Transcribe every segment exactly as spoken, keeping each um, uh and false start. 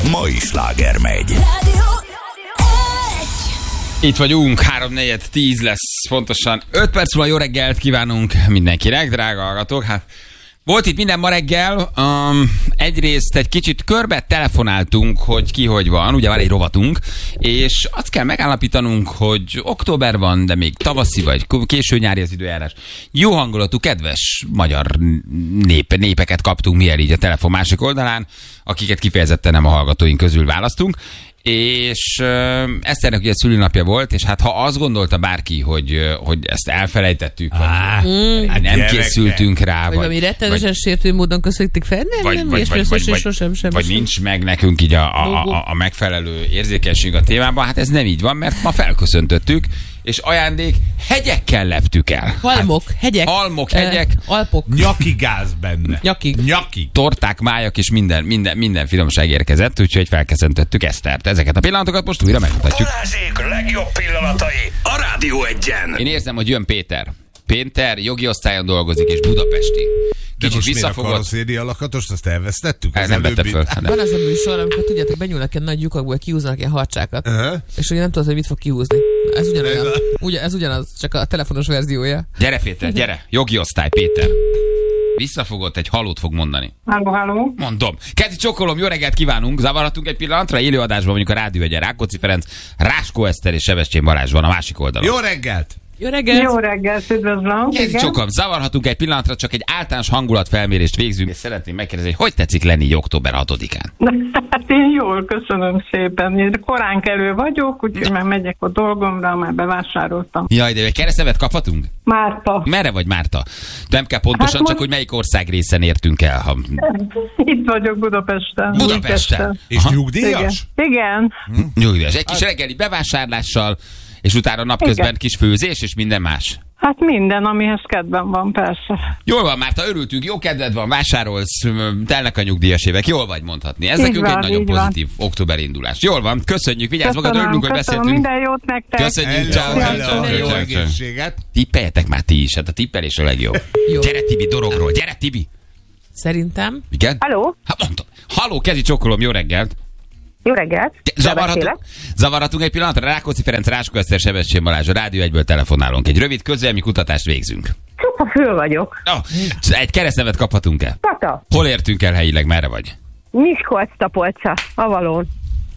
mai sláger megy. Itt vagyunk, három negyven tíz lesz, pontosan öt perc múlva jó reggelt kívánunk mindenkinek, drága hallgatók. Hát volt itt minden ma reggel, um, egyrészt egy kicsit körbe telefonáltunk, hogy ki hogy van, ugye van egy rovatunk, és azt kell megállapítanunk, hogy október van, de még tavaszi vagy késő nyári az időjárás. Jó hangulatú, kedves magyar nép, népeket kaptunk mi el így a telefon másik oldalán, akiket kifejezetten nem a hallgatóink közül választunk. És uh, Eszternek ugye szülinapja volt, és hát ha azt gondolta bárki, hogy, uh, hogy ezt elfelejtettük, ah, vagy mm. nem gyerekek. készültünk rá, vagy, vagy valami rettenetesen sértő módon köszönték fel, nem, vagy, nem, vagy, és vagy, vagy, vagy, sosem, sem, vagy sem. nincs meg nekünk így a, a, a, a megfelelő érzékenység a témában, hát ez nem így van, mert ma felköszöntöttük, és ajándék hegyekkel leptük el. Halmok, hát, hegyek. Halmok, hegyek. Uh, alpok. Nyaki gáz benne. Nyaki. Nyaki. Torták, májak és minden, minden, minden finomság érkezett, úgyhogy felköszöntöttük Esztert. Ezeket a pillanatokat most újra megmutatjuk. Balázsék legjobb pillanatai a Rádió egyen. Én érzem, hogy jön Péter. Péter jogi osztályon dolgozik, és budapesti. Kicsit visszafogott. De most miért a lakatost, azt elvesztettük? Ez nem vette föl. Van az a műsor, amikor tudjátok, benyúlnak ilyen nagy lyukakból, kiúznak ilyen harcsákat. Uh-huh. És ugye nem tudod, hogy mit fog kiúzni. Ez ugyanolyan. Ugye, ez ugyanaz, csak a telefonos verziója. Gyere Péter, gyere. Jogi osztály, Péter. Visszafogott, egy halót fog mondani. Halló, halló. Mondom. Kezi csokolom, jó reggelt kívánunk. Zavarhatunk egy pillanatra. Élőadásban mondjuk a Rádió egyen Rákóczi Ferenc, Ráskó Eszter és Sebestyén Balázs van a másik oldalon. Jó reggelt! Jó reggelt! Jó reggelt, üdvözlöm. Kezi csokolom, zavarhatunk egy pillanatra, csak egy általános hangulatfelmérést végzünk, és szeretném megkérdezni, hogy hogy tetszik lenni így október hatodikán? Hát én jól, köszönöm szépen. Én korán kelő vagyok, úgyhogy már megyek a dolgomra, már bevásároltam. Jaj, de egy keresztnevet kaphatunk? Márta. Merre vagy Márta? Nem kell pontosan, hát most... csak hogy melyik ország részen értünk el. Ha... Itt vagyok Budapesten. Budapesten. És aha. Nyugdíjas? Igen. Igen. Hm? Nyugdíjas. Egy kis reggeli bevásárlással, és utána napközben igen. Kis főzés, és minden más. Hát minden, amihez kedvem van, persze. Jól van, Márta, örültünk, jó kedved van, vásárolsz, telnek a nyugdíjas évek, jól vagy mondhatni. Ez így nekünk van, egy nagyon pozitív van. Október indulás. Jól van, köszönjük, vigyázz magad, örülünk, hogy beszéltünk. Minden jót nektek. Köszönjük, ciao, ciao, jó egészséget. Tippeljetek már ti is, hát a tippelés a legjobb. Jó. Gyere Tibi, dorogról, gyere Tibi. Szerintem. Igen? Halló? Hát mondtam. Halló, Kezi csokolom, jó reggelt. Jó reggelt. Zavarhatunk, zavarhatunk egy pillanatra. Rákóczi Ferenc, Ráskó Eszter, Sebestyén Balázs, a Rádió egyből telefonálunk. Egy rövid közvélemény kutatást végzünk. Csupa föl vagyok. Oh, egy keresztnevet kaphatunk-e? Tata. Hol értünk el helyileg, merre vagy? Miskolc-Tapolca, Avalon.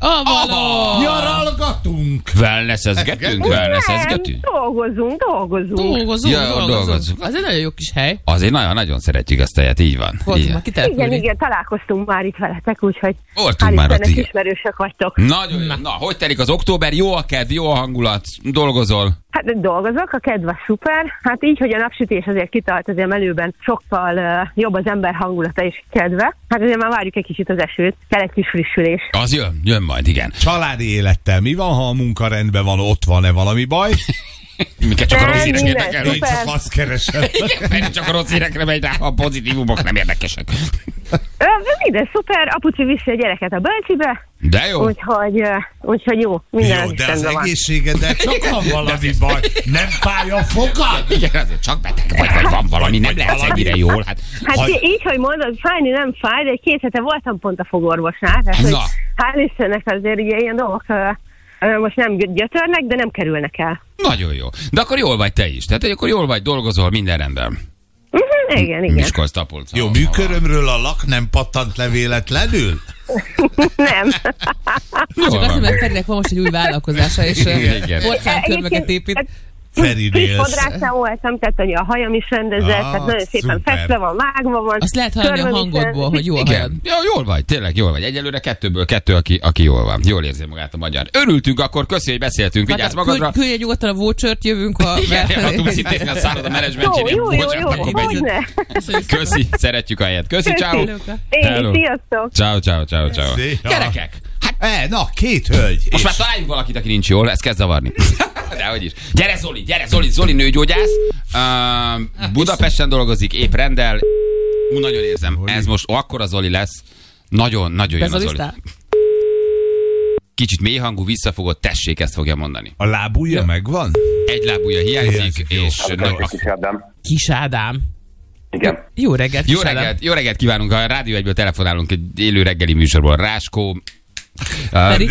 Avalon! Nyaralgatunk! Wellness-ezgetünk? Wellness-ezgetünk? Dolgozunk, dolgozunk. Dolgozunk, ja, dolgozunk. dolgozunk. Az egy nagyon jó kis hely. Azért nagyon-nagyon szeretjük ezt a helyet, így van. Voltunk már kitelepülni. Igen, igen, találkoztunk már itt veletek, úgyhogy voltunk már ott, igen. Ismerősök vagytok. Nagyon jó. Na, hogy telik az október? Jó a kedv, jó a hangulat? Dolgozol? Hát dolgozok, a kedv szuper. Hát így, hogy a napsütés azért kitart, azért melőben sokkal uh, jobb az ember hangulata és kedve. Hát azért már várjuk egy kicsit az esőt, kell egy kis frissülés. Az jön, jön majd, igen. Családi élettel mi van, ha a munka rendben van, ott van-e valami baj? Minket csak a rossz hírek érdekel. Én csak azt keresem. Igen, csak a rossz hírekre megy rá, a pozitívumok nem érdekesek. Minden szuper, apuci viszi a gyereket a bölcsibe. De jó. Úgyhogy, úgyhogy jó, minden jó, de az egészségeddel csak van valami baj. Nem fáj a fogad? Igen, azért csak beteg vagy, vagy van valami, nem lehet ennyire jól. Hát, hát ha... így, hogy mondod, fájni nem fáj, de két hete voltam pont a fogorvosnál. Tehát, hogy hál' Istennek azért ugye ilyen dolgok most nem gyötörnek, de nem kerülnek el. Nagyon jó. De akkor jól vagy te is. Tehát, hogy akkor jól vagy, dolgozol, minden rendben. Uh-huh, igen, igen. Miskolc-Tapolca. Jó, műkörömről a lak nem pattant le véletlenül? Nem. Csak azt, mert Ferinek van most egy új vállalkozása, és porcánkörmeket épít. Kis fodrásznál voltam, tehát hogy a hajam is rendezett, ah, tehát nagyon szépen festve van, vágva van. Azt lehet hallani a hangodból, hogy jól hajad. Ja, jól vagy, tényleg jól vagy. Egyelőre kettőből kettő, aki, aki jól van. Jól érzi magát a magyar. Örültünk akkor, köszi, hogy beszéltünk, vigyázz magadra. Küldj egy nyugodtan a vouchert, jövünk a... Igen, ha tudsz intézni a szálloda menedzsmentjén. Jó, jó, jó, hogyne. Köszi, szeretjük a helyet. Köszi, ciao. Én, sziasztok. Ciao, ciao, ciao, ciao. Gyerekek. Hát, e, na, két hölgy. Most már találjunk valakit, aki nincs jól, ez kezd zavarni. Dehogy is. Gyere Zoli, gyere Zoli, Zoli nőgyógyász. Uh, Budapesten dolgozik, épp rendel. Ú, nagyon érzem, ez most akkora Zoli lesz. Nagyon, nagyon jön a Zoli. Kicsit mélyhangú, visszafogott, tessék, ezt fogja mondani. A lábujja megvan? Egy lábujja hiányzik, és... Kis Ádám. Kis Ádám. Igen. Jó reggelt, jó reggelt, jó reggelt kívánunk, a Rádió egyből telefonálunk egy élő reggeli műsorból. Ráskó Pedig?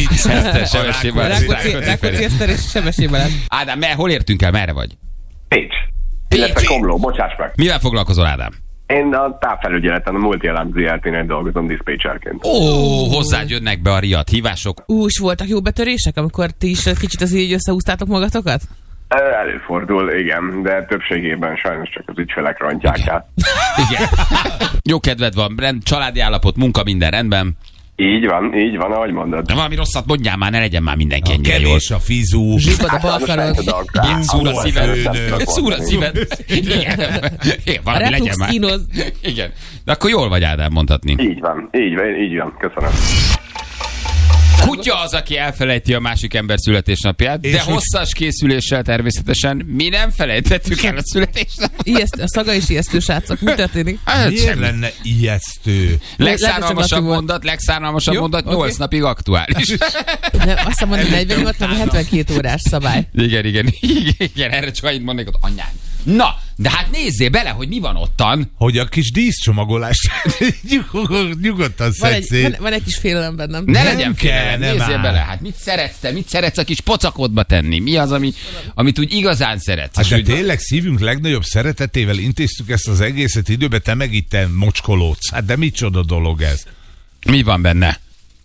Rákóczi Eszter és Sebessé Balázs. Ádám, me, hol értünk el? Merre vagy? Pécs. Illetve Komló, bocsáss meg. Mivel foglalkozol, Ádám? Én a távfelügyeleten, a Multi-Alarm Zé er té-nél dolgozom diszpécserként. Ó, hozzád jönnek be a riadt hívások. Ú, és voltak jó betörések, amikor ti is kicsit az így összehúztátok magatokat? Előfordul, igen, de többségében sajnos csak az ügyfelek rontják el. Igen. Jó kedved van, rend, családi állapot, munka, minden rendben. Így van, így van, ahogy mondod. De valami rosszat mondjál már, ne legyen már mindenki A ennyire jól. kevés a fizú. Zsibad a balkarod. Szúr a szíved. szíved. Szúr a szíved. Igen. Igen, A valami legyen reflux már. kínoz. Igen. De akkor jól vagy, Ádám, mondhatni. Így van, így van, így van, köszönöm. Kutya az, aki elfelejti a másik ember születésnapját, de És hogy- hosszas készüléssel természetesen mi nem felejtettük el a születésnapját. Ijeszt, a szaga is ijesztő, srácok. Mi történik? Hát Miért semmi. lenne ijesztő? Legszánalmasabb Laci volt. mondat, legszánalmasabb Jó, mondat, oké. nyolc napig aktuális. Nem, azt hiszem, hogy negyvennyolc, hanem hetvenkét órás szabály. Igen, igen, igen, igen, erre csak annyit mondnék, hogy anyád. Na, de hát nézzél bele, hogy mi van ottan. Hogy a kis díszcsomagolást nyugod- nyugodtan Van egy, szedsz szét. van, van egy kis félelem bennem. Ne Nem legyen kell, félelem, nem nézzél áll. bele. Hát mit szeretsz te? Mit szeretsz a kis pocakodba tenni? Mi az, ami, amit úgy igazán szeretsz? Hát És de úgy- tényleg szívünk legnagyobb szeretetével intéztük ezt az egészet időbe, te meg itt te mocskolódsz. Hát de micsoda dolog ez? Mi van benne?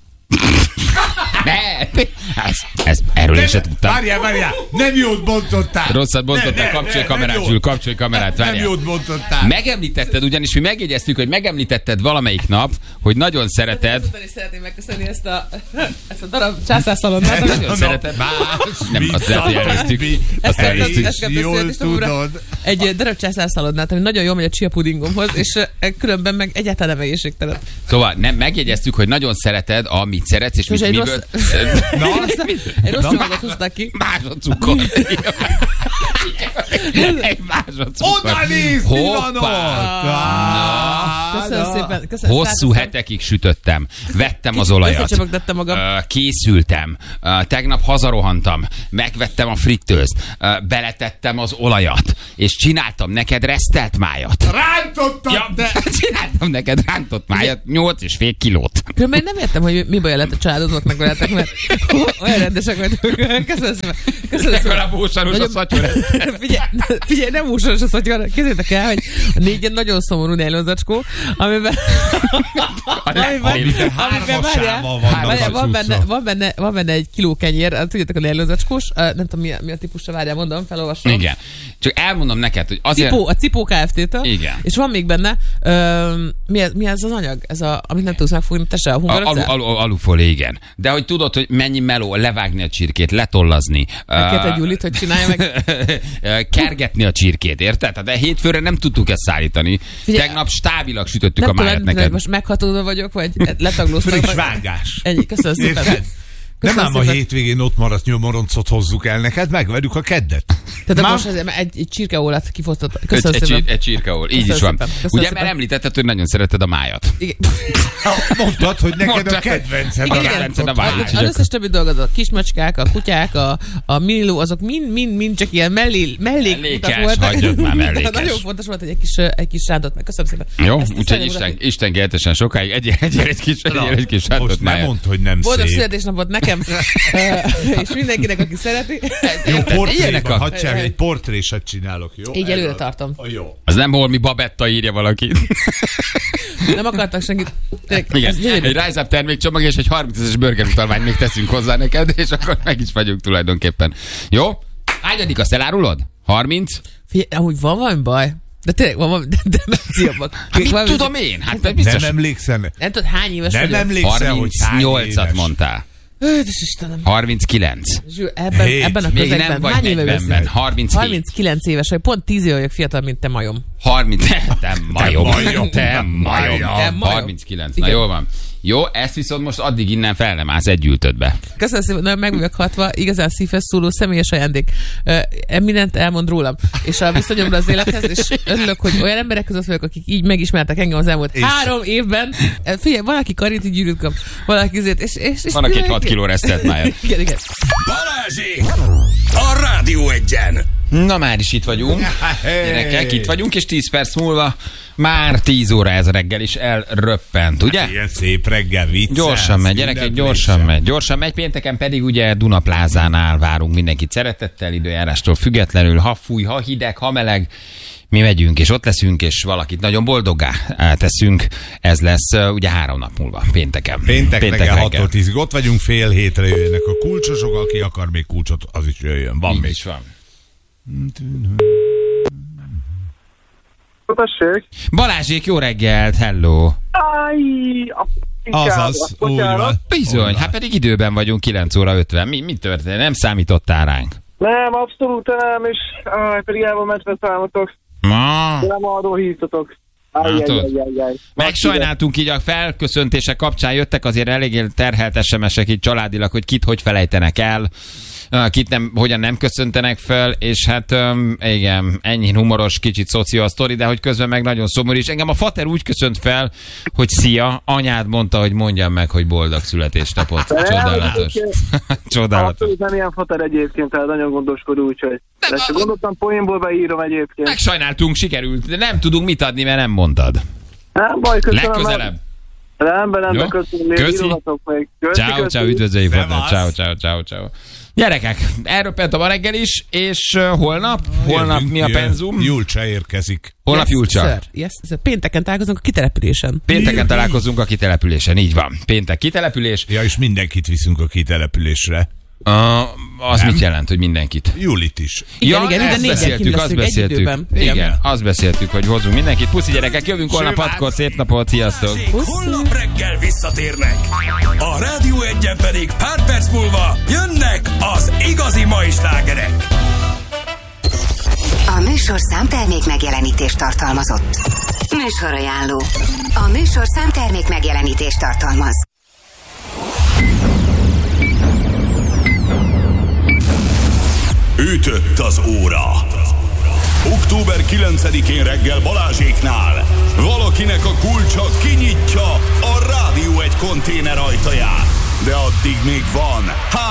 Ne! Ez, ez, erről én sem tudtam. Várjál, várjál! Nem jót bontottál! Rosszat bontottál, Ne, ne, kapcsolj ne, kamerát, nem Zsül, jót. kapcsolj kamerát, Nem várjál. jót bontottál. Megemlítetted, ugyanis mi megjegyeztük, hogy megemlítetted valamelyik nap, hogy nagyon szereted. Ezután is szeretném megköszönni ezt a, ezt a darab császárszalonnát. Nagyon szereted. Más, Nem, mit azt lehet, hogy elnéztük. mi? Azt Ezt elnéztük. ezt kaptam Jól születésnapomra. tudod. Egy darab császárszalonnát, ami nagyon jól megy a chia pudingomhoz, és eh, különben meg egyáltalán nem egészségtelen. Szóval nem, megjegyeztük, hogy nagyon szereted, amit szeretsz, és mit, egy miből... Na, egy rossz csomagot hoztak ki. Másodcukor. Egy másodcukor. Oda nézd, mi van ott! Na. Köszönöm szépen. Köszönöm, Hosszú srácok. hetekig sütöttem. Vettem az Kicsit olajat. összecsomagoltam magam. Ö, Készültem. Ö, Tegnap hazarohantam. Megvettem a frittőzt. Ö, Beletettem az olajat. És csináltam neked resztelt májat. Rántottad, Ja, de... csináltam neked rántott májat, nyolc és fél kilót. Különben én nem értem, hogy mi baj lett a családodnak veletek, mert olyan rendesek vagytok. Köszönöm szépen. Köszönöm szépen. Legalább ósanos a Nagyon- szatyor. Figyelj, figyelj, nem úszoros a szatyor. Képzeljétek el, hogy a négyen nagyon szomorú nejlonzacskó, amiben... amiben, amiben, hármas várjál, sávval vannak várjál, a van, benne, cuccok. van, benne, van benne egy kiló kenyér, hát tudjátok a nejlonzacskós, nem tudom mi a, mi a típusra, várjál, mondom, felolvasom. Igen. Csak elmondom neked, hogy azért... Cipó, a Cipó Kft-től. Igen. És van még benne, ö, mi, ez, mi ez az anyag? Ez a, amit nem tudsz megfogni, te se a A- Alu, hungarocell? alu, alufólia, igen. De hogy tudod, hogy mennyi meló, levágni a csirkét, letollazni. Megkérte uh, Gyulit, hogy csinálja meg. kergetni a csirkét, érted? De hétfőre nem tudtuk ezt szállítani. Figyelj, Tegnap stábilag sütöttük Nem a májat tudom, nem tudom, neked. most meghatódva vagyok, vagy letaglóztam. Friss vagy- vágás. Ennyi, köszönöm szépen. Érted? Nem Köszönöm ám a szépen. hétvégén ott maradt nyomoroncot hozzuk el neked, megverjük a keddet. Tehát Már- most azért egy, egy csirkeólát kifosztott. Egy, Köszönöm egy, szépen. csír, egy csirkaól. Így Köszönöm is van. szépen. Köszönöm Ugye, szépen. mert említetted, hogy nagyon szereted a májat. Igen. Mondtad, hogy neked Mondtad. a kedvenced a Igen, kedvenced a rántott vágy. máj. Az összes többi dolgot, a kismacskák, a kutyák, a, a miniló, azok mind-mind-mind csak ilyen mellé, mellék Mellékes, utak voltak. hagyjad már, De mellékes. nagyon fontos volt, hogy egy kis, egy kis rántott meg. Köszönöm szépen. Jó, Ezt úgyhogy szeretném Isten, mutatni. Isten keltesen sokáig. Egy, egy, egy kis, egy, egy kis Most rántott nem májat. mondd, hogy nem Boldog szép. születésnapot nekem, és mindenkinek, aki szereti. Jó, Ilyenek portréban, a- hadd csinálj, egy portréset csinálok, jó? Így előre Erről. tartom. A jó. Az nem holmi Babetta, írja valaki. Nem akartak senkit. Tényleg, Igen, ez gyönyörű. egy Rise Up termékcsomag és egy harmincezres burgerutalványt még teszünk hozzá neked, és akkor meg is vagyunk tulajdonképpen. Jó? Hányadik, azt elárulod? harminc? Figyelj, amúgy van valami baj? De tényleg van valami demenciabbak. Hát mit tudom én? Hát mert biztos Nem emlékszem. Nem tudod, hány éves Nem vagyok? emlékszel, hogy hány harmincnyolcat éves. mondtál. Ötös Istenem. harminckilenc. Zsül, ebben, Hét. ebben a Még közegben nem vagy hány éve negyvenben. jössz? harminchét. harminckilenc éves vagy, pont tíz éve vagyok fiatal, mint te majom. harminc. Te majom. majom. Te majom. Te majom. harminckilenc. Na Igen. jól van. Jó, ezt viszont most addig innen fel nem állsz, egy ültödbe. Köszönöm szépen, nagyon meg vagyok hatva, igazán szívhez szóló személyes ajándék. Ö, mindent elmond rólam, és a viszonyomra az élethez, és örülök, hogy olyan emberek között vagyok, akik így megismertek engem az elmúlt És- három évben. Figyelj, valaki karinti gyűrűt kap, valaki azért, és, és, és Van aki egy hat kiló resztelt májat. Igen, igen. Balázsék! A Rádió Egyen! Na már is itt vagyunk. Gyerekek, itt vagyunk, és tíz perc múlva már tíz óra ez a reggel is elröppent, ugye? Ilyen szép reggel, viccelsz. Gyorsan megy, gyerekek, gyorsan megy. Gyorsan megy, pénteken pedig ugye Duna plázánál várunk mindenkit szeretettel, időjárástól függetlenül, ha fúj, ha hideg, ha meleg, mi megyünk, és ott leszünk, és valakit nagyon boldoggá teszünk. Ez lesz ugye három nap múlva, pénteken. Péntek, Péntek reggel reggel. hattól tízig ott vagyunk, fél hétre jöjjenek a kulcsosok, aki akar még kulcsot, az is jöjjön. Van Így még. is van. Tessék. Balázsék, jó reggelt, hello. Áj, a Azaz, úgy van. Bizony, hát pedig időben vagyunk, kilenc óra ötven. Mi, mi történt? Nem számítottál ránk? Nem, abszolút nem, és áj, pedig el van mentve számotok. Ma. Nem arról hívtatok. Áj, áj, Látod? áj, áj, áj. Megsajnáltunk így a felköszöntése kapcsán, jöttek azért eléggé terhelt es em esek így családilag, hogy kit hogy felejtenek el, kit nem, hogyan nem köszöntenek fel, és hát um, igen, ennyi humoros, kicsit szoció a sztori, de hogy közben meg nagyon szomorú, és engem a fater úgy köszönt fel, hogy szia, anyád mondta, hogy mondjam meg, hogy boldog születésnapot. Csodálatos. Csodálatos. Abszolút nem ilyen fater egyébként, tehát nagyon gondoskodó, úgyhogy. De csak gondoltam, poénból beírom egyébként. Megsajnáltunk, sikerült, de nem tudunk mit adni, mert nem mondtad. Nem baj, köszönöm. Legközelebb. Rendben, rendben, Jó? köszönöm. Köszi. Írogatok meg. Köszi, Ciao, köszi. ciao, üdvözöljük Szevasz. Fater. Ciao, ciao, ciao, ciao. Gyerekek, elröppent a ma reggel is, és uh, holnap? Holnap Jövünk, mi a jön. penzum? Julcsa érkezik. Holnap Yes, Julcsa. sir. Yes, sir. Pénteken találkozunk a kitelepülésen. Pénteken találkozunk a kitelepülésen, így van. Péntek kitelepülés. Ja, és mindenkit viszünk a kitelepülésre. Uh, az Nem? mit jelent, hogy mindenkit? Julit is. Igen, igen, ezt minden négyen beszéltük, kint azt leszünk egy beszéltük. időben. Igen, Igen. azt beszéltük, hogy hozunk mindenkit. Puszi gyerekek, jövünk holnap Sővát. hatkor, szép napot, sziasztok! Holnap reggel visszatérnek. A Rádió Egyen pedig pár perc múlva jönnek az igazi mai slágerek. A műsor számtermék megjelenítést tartalmazott. Műsorajánló. A műsor számtermék megjelenítést tartalmaz. Ütött az óra. október kilencedikén reggel Balázséknál valakinek a kulcsa kinyitja a Rádió egy konténer ajtaját. De addig még van